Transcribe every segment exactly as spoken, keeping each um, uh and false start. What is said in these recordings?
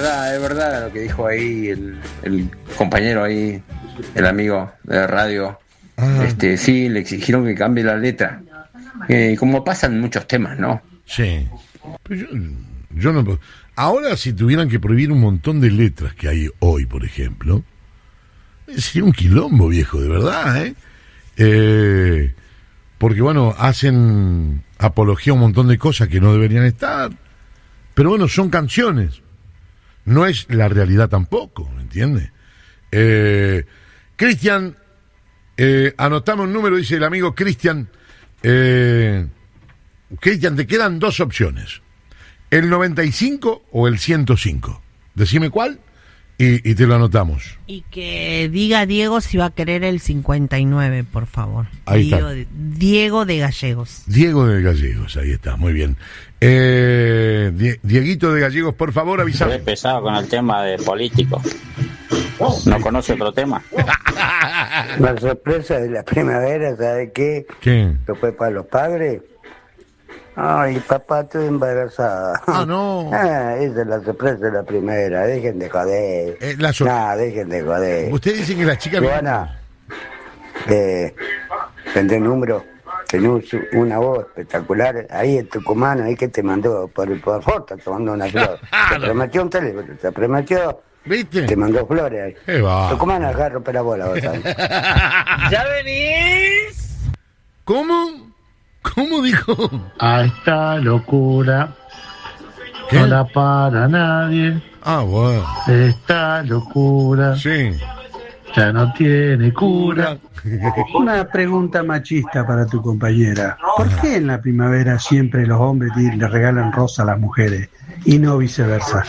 verdad, es verdad lo que dijo ahí el, el compañero ahí, el amigo de radio. Ah. Este, sí, le exigieron que cambie la letra. Eh, como pasan muchos temas, ¿no? Sí. Pero yo, yo no. Ahora, si tuvieran que prohibir un montón de letras que hay hoy, por ejemplo, sería un quilombo, viejo, de verdad, ¿eh? Eh, porque, bueno, hacen apología a un montón de cosas que no deberían estar. Pero, bueno, son canciones. No es la realidad tampoco, ¿me entiendes? Eh, Cristian, eh, anotamos un número, dice el amigo Cristian. Eh, Cristian, te quedan dos opciones. El noventa y cinco o el ciento cinco. Decime cuál y, y te lo anotamos. Y que diga Diego si va a querer el cincuenta y nueve, por favor. Ahí Diego, está. Diego de Gallegos. Diego de Gallegos, ahí está, muy bien. Eh, Die- Dieguito de Gallegos, por favor, avísame. Estoy pesado con el tema de político. ¿No conoce otro tema? La sorpresa de la primavera, ¿sabe qué? ¿Qué? ¿Lo fue para los padres? Ay, papá, estoy embarazada. Ah, no. Ah, esa es la sorpresa de la primavera, dejen de joder. Eh, la sor- Nah, dejen de joder. Usted dice que las chicas... Joana, eh, tendré número, tenés una voz espectacular, ahí en Tucumán, ahí que te mandó, por, por foto te mandó una flor. Te prometió un teléfono, te prometió... ¿Viste? Te mandó flores ahí. ¿Qué va? Tucumán acá rompe la bola, vos sabés. ¿Ya venís? ¿Cómo? ¿Cómo dijo? A esta locura ¿Qué? no la para nadie. Ah, bueno. Esta locura Sí. ya no tiene cura. Una pregunta machista para tu compañera. ¿Por qué en la primavera siempre los hombres le regalan rosa a las mujeres y no viceversa?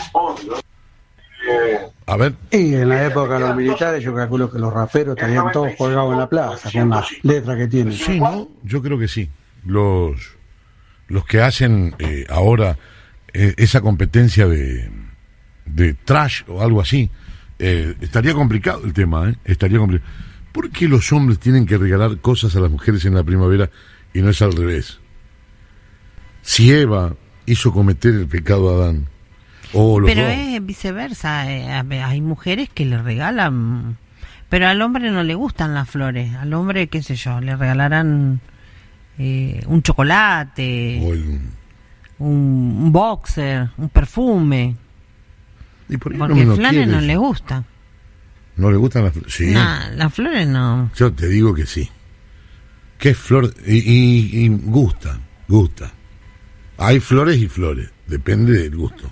A ver. Y en la época de los militares yo calculo que los raperos estarían todos colgados en la plaza con las letras que tienen. Sí, ¿no? Yo creo que sí. Los, los que hacen eh, ahora eh, esa competencia de, de trash o algo así, eh, estaría complicado el tema, ¿eh? Estaría complicado. ¿Por qué los hombres tienen que regalar cosas a las mujeres en la primavera y no es al revés? Si Eva hizo cometer el pecado a Adán, o los Pero dos. es viceversa, eh, hay mujeres que le regalan, pero al hombre no le gustan las flores, al hombre, qué sé yo, le regalarán eh, un chocolate, O el- un, un boxer, un perfume, ¿Y por qué porque no me lo flores quieres? no le gustan. ¿No le gustan las flores? Sí. Nah, las flores no. Yo te digo que sí. ¿Qué flor? Y, y, y gusta, gusta. Hay flores y flores, depende del gusto.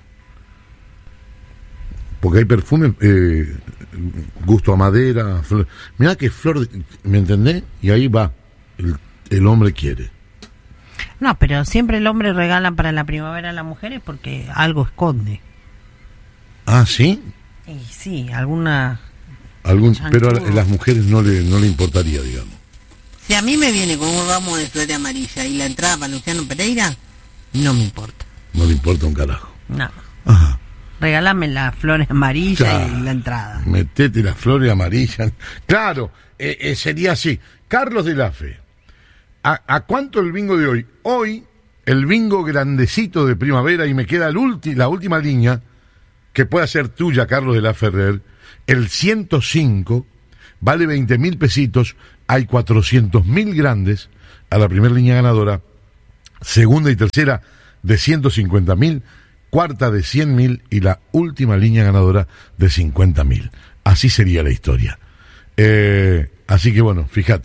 Porque hay perfume, eh, gusto a madera, flor. Mirá que flor, de- ¿me entendés? Y ahí va, el, el hombre quiere. No, pero siempre el hombre regala para la primavera a las mujeres porque algo esconde. Ah, ¿sí? Y sí, alguna... Algún, Chanchudo. pero a las mujeres no le, no le importaría, digamos. Si a mí me viene con un ramo de flores amarilla y la entrada para Luciano Pereira, no me importa. No le importa un carajo. No. Ajá. Regálame las flores amarillas Claro. y la entrada. Metete las flores amarillas. Claro, eh, eh, sería así. Carlos de la Fe, ¿a, ¿a cuánto el bingo de hoy? Hoy, el bingo grandecito de primavera, y me queda el ulti, la última línea, que pueda ser tuya, Carlos de la Ferrer, el ciento cinco, vale veinte mil pesitos, hay cuatrocientos mil grandes, a la primera línea ganadora, segunda y tercera de ciento cincuenta mil, cuarta de cien mil y la última línea ganadora de cincuenta mil. Así sería la historia. Eh, así que bueno, fíjate.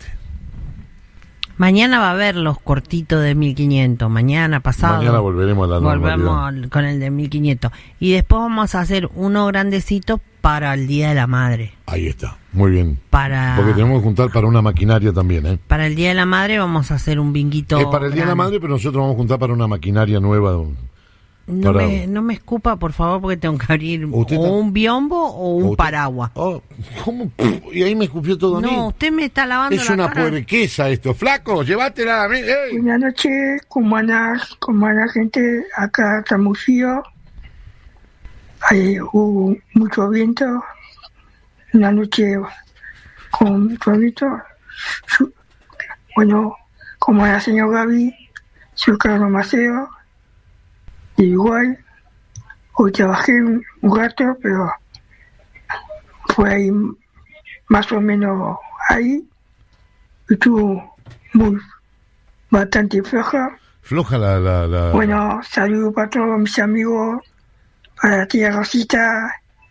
Mañana va a haber los cortitos de mil quinientos. Mañana, pasado. Mañana volveremos a la Volvemos normalidad. al- con el de mil quinientos. Y después vamos a hacer uno grandecito para el Día de la Madre. Ahí está, muy bien. Para, Porque tenemos que juntar para una maquinaria también, ¿eh? para el Día de la Madre vamos a hacer un binguito. Es para el Día de la grande. Madre, pero nosotros vamos a juntar para una maquinaria nueva. No, para- me, no me escupa, por favor, porque tengo que abrir o ¿Usted está- un biombo o un ¿Usted- paraguas. Oh, ¿cómo? Y ahí me escupió todo a mí. No, usted me está lavando Es la una cara. puerqueza esto. Flaco, llévatela a mí. ¡Ey! Buenas noches, ¿cómo anda, cómo anda gente? Acá estamos frío. Ahí hubo mucho viento. Una noche con mucho viento. Su- Bueno, como era el señor Gaby, su Carlos Maceo, igual, Hoy trabajé un, un rato, pero fue ahí más o menos ahí. Estuvo muy bastante floja. Floja la... la, la... Bueno, saludo para todos mis amigos, para la tía Rosita.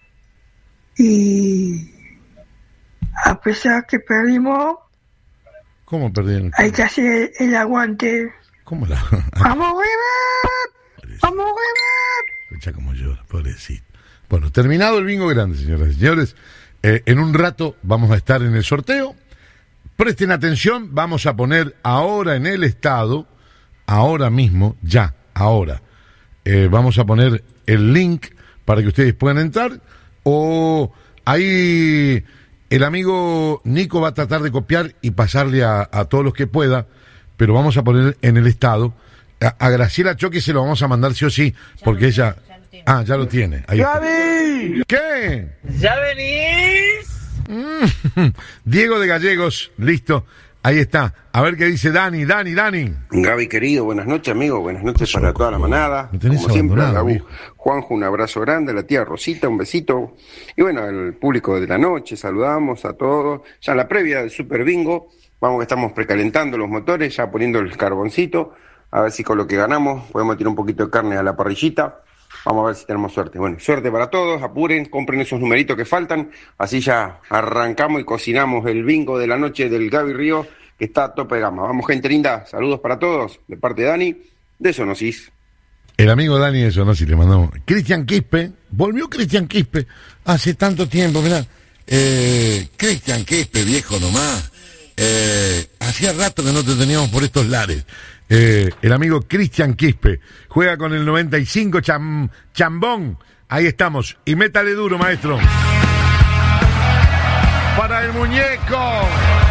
Y a pesar que perdimos, ¿Cómo perdieron? hay que hacer el aguante. ¿Cómo la...? ¡Vamos, River! ¡Vamos, River! Escucha cómo llora, pobrecito. Bueno, terminado el bingo grande, señoras y señores. Eh, en un rato vamos a estar en el sorteo. Presten atención, vamos a poner ahora en el estado, ahora mismo, ya, ahora, eh, vamos a poner el link para que ustedes puedan entrar, o ahí el amigo Nico va a tratar de copiar y pasarle a, a todos los que pueda, pero vamos a poner en el estado. A, a Graciela Choque se lo vamos a mandar sí o sí, porque ella... Ah, ya lo tiene. Ahí está. ¿Qué? ¿Ya venís? Mm, Diego de Gallegos, listo. Ahí está. A ver qué dice Dani, Dani, Dani. Gaby querido, buenas noches amigo, buenas noches para toda la manada. Me tenés Como siempre, a abandonado, Gabu, viejo. Juanjo, un abrazo grande, a la tía Rosita, un besito. Y bueno, al público de la noche, saludamos a todos. Ya en la previa del Super Bingo, vamos que estamos precalentando los motores, ya poniendo el carboncito, a ver si con lo que ganamos podemos tirar un poquito de carne a la parrillita. Vamos a ver si tenemos suerte. Bueno, suerte para todos, apuren, compren esos numeritos que faltan, así ya arrancamos y cocinamos el bingo de la noche del Gaby Río, que está a tope de gama. Vamos, gente linda, saludos para todos, de parte de Dani, de Sonosis. El amigo Dani de Sonosis le mandamos. Cristian Quispe, volvió Cristian Quispe, hace tanto tiempo, mirá. Eh, Cristian Quispe, viejo nomás. Eh, hacía rato que no te teníamos por estos lares. Eh, el amigo Cristian Quispe juega con el noventa y cinco cham, Chambón. Ahí estamos. Y métale duro, maestro. Para el muñeco.